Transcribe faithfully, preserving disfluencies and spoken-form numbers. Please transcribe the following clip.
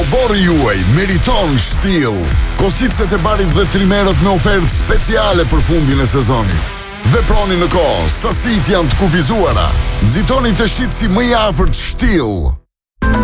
Oborri juaj meriton shtill. Kosicet e barit dhe trimerët me ofertë speciale për fundin e sezonit. Veproni në kohë, sasitë janë të kufizuara. Nxitoni të shitësi më i afërt shtill.